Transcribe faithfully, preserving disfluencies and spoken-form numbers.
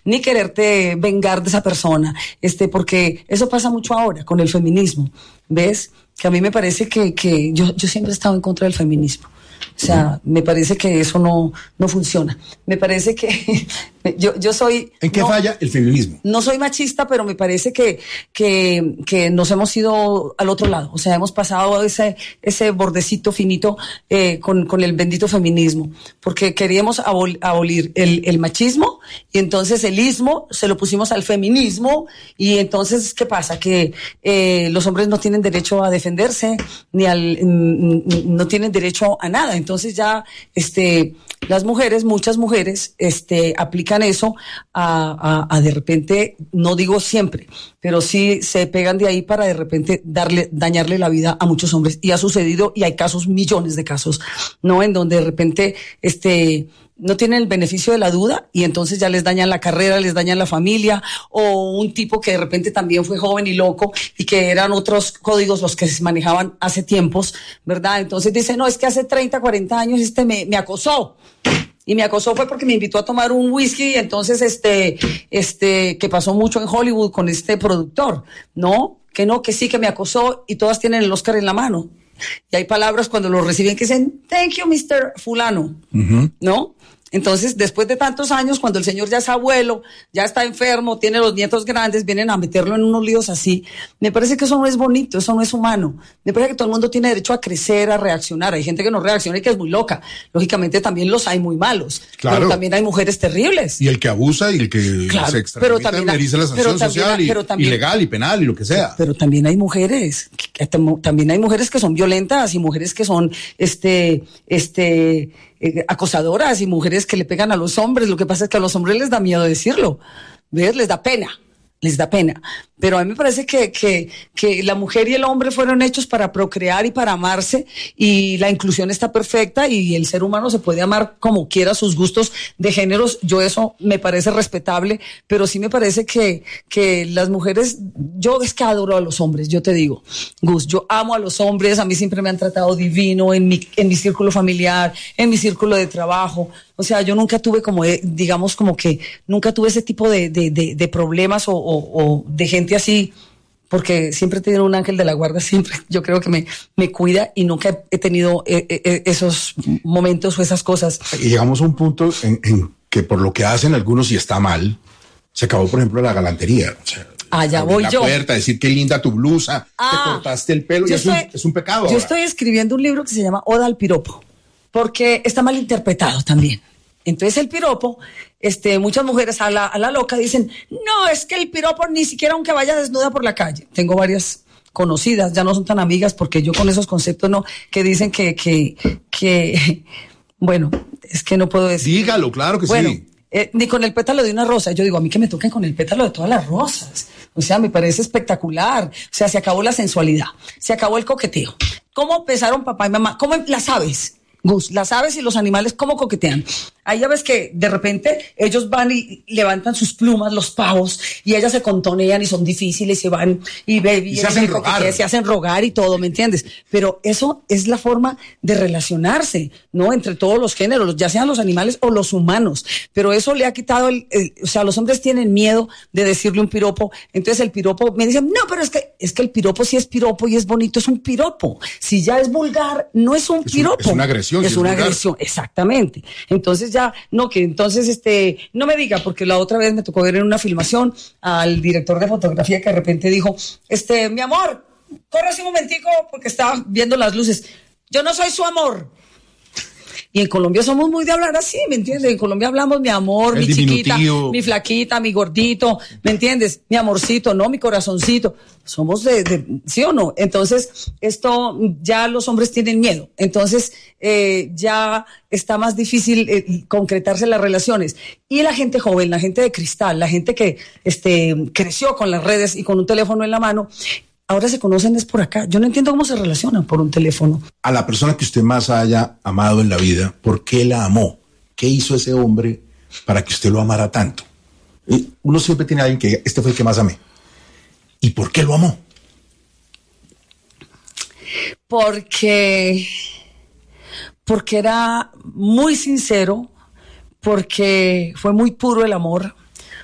ni quererte vengar de esa persona, este, porque eso pasa mucho ahora con el feminismo, ¿ves? Que a mí me parece que, que yo, yo siempre he estado en contra del feminismo. O sea, me parece que eso no, no funciona. Me parece que yo, yo soy... ¿En qué no, falla el feminismo? No soy machista, pero me parece que, que, que nos hemos ido al otro lado. O sea, hemos pasado ese, ese bordecito finito eh, con, con el bendito feminismo. Porque queríamos abol, abolir el, el machismo y entonces el ismo se lo pusimos al feminismo y entonces, ¿qué pasa? Que eh, los hombres no tienen derecho a defenderse ni al, no tienen derecho a nada. Entonces ya, este, las mujeres, muchas mujeres, este, aplican eso a, a, a de repente, no digo siempre, pero sí se pegan de ahí para de repente darle, dañarle la vida a muchos hombres. Y ha sucedido, y hay casos, millones de casos, ¿no? En donde de repente, este, no tienen el beneficio de la duda y entonces ya les dañan la carrera, les dañan la familia, o un tipo que de repente también fue joven y loco y que eran otros códigos los que se manejaban hace tiempos, ¿verdad? Entonces dice, no, es que hace treinta, cuarenta años este me, me acosó. Y me acosó fue porque me invitó a tomar un whisky y entonces este, este, que pasó mucho en Hollywood con este productor, ¿no? Que no, que sí, que me acosó y todas tienen el Oscar en la mano. Y hay palabras cuando lo reciben que dicen, thank you, mister Fulano, uh-huh. ¿no? Entonces, después de tantos años, cuando el señor ya es abuelo, ya está enfermo, tiene los nietos grandes, vienen a meterlo en unos líos así. Me parece que eso no es bonito, eso no es humano. Me parece que todo el mundo tiene derecho a crecer, a reaccionar. Hay gente que no reacciona y que es muy loca. Lógicamente también los hay muy malos. Claro. Pero también hay mujeres terribles. Y el que abusa y el que claro, se extramita merece la sanción social y, también, y legal y penal y lo que sea. Pero, pero también hay mujeres, también hay mujeres que son violentas y mujeres que son, este, este, eh, acosadoras y mujeres que le pegan a los hombres. Lo que pasa es que a los hombres les da miedo decirlo, ¿ves? Les da pena, les da pena. Pero a mí me parece que, que, que la mujer y el hombre fueron hechos para procrear y para amarse, y la inclusión está perfecta y el ser humano se puede amar como quiera, sus gustos de géneros. Yo eso me parece respetable, pero sí me parece que, que las mujeres, yo es que adoro a los hombres, yo te digo, Gus, yo amo a los hombres, a mí siempre me han tratado divino en mi, en mi círculo familiar, en mi círculo de trabajo. O sea, yo nunca tuve como, digamos, como que nunca tuve ese tipo de, de, de, de problemas o, o, o de gente así, porque siempre he tenido un ángel de la guarda, siempre yo creo que me, me cuida y nunca he tenido eh, eh, esos momentos o esas cosas. Y llegamos a un punto en, en que por lo que hacen algunos y está mal, se acabó, por ejemplo, la galantería. O sea, allá voy la yo. Puerta, decir qué linda tu blusa, ah, te cortaste el pelo, y estoy, es, un, es un pecado. Yo ahora. estoy escribiendo un libro que se llama Oda al piropo, porque está mal interpretado también. Entonces el piropo, este, muchas mujeres a la, a la loca dicen, no, es que el piropo ni siquiera aunque vaya desnuda por la calle. Tengo varias conocidas, ya no son tan amigas porque yo con esos conceptos no, que dicen que, que, que, bueno, es que no puedo decir. Dígalo, claro que bueno, sí. Eh, ni con el pétalo de una rosa. Yo digo, a mí que me toquen con el pétalo de todas las rosas. O sea, me parece espectacular. O sea, se acabó la sensualidad, se acabó el coqueteo. ¿Cómo empezaron papá y mamá? ¿Cómo las aves? Gus, las aves y los animales, ¿cómo coquetean? Ahí ya ves que de repente ellos van y levantan sus plumas, los pavos, y ellas se contonean y son difíciles, se van y, ve, y, y se hacen rogar. Se hacen rogar y todo, ¿me entiendes? Pero eso es la forma de relacionarse, ¿no? Entre todos los géneros, ya sean los animales o los humanos. Pero eso le ha quitado, el, el, o sea, los hombres tienen miedo de decirle un piropo. Entonces el piropo, me dicen, no, pero es que, es que el piropo sí es piropo y es bonito, es un piropo. Si ya es vulgar, no es un es piropo. Un, es una agresión. Es si una es agresión, exactamente. Entonces ya, no, que entonces, este, no me diga, porque la otra vez me tocó ver en una filmación al director de fotografía que de repente dijo, este, mi amor, corre un momentico porque estaba viendo las luces. Yo no soy su amor. Y en Colombia somos muy de hablar así, ¿me entiendes? En Colombia hablamos mi amor, el mi chiquita, diminutivo. Mi flaquita, mi gordito, ¿me entiendes? Mi amorcito, no, mi corazoncito. Somos de, de, ¿sí o no? Entonces, esto, ya los hombres tienen miedo. Entonces, eh, ya está más difícil eh, concretarse las relaciones. Y la gente joven, la gente de cristal, la gente que, este, creció con las redes y con un teléfono en la mano, ahora se conocen es por acá. Yo no entiendo cómo se relacionan por un teléfono. A la persona que usted más haya amado en la vida, ¿por qué la amó? ¿Qué hizo ese hombre para que usted lo amara tanto? Uno siempre tiene a alguien que este fue el que más amé. ¿Y por qué lo amó? Porque, porque era muy sincero, porque fue muy puro el amor,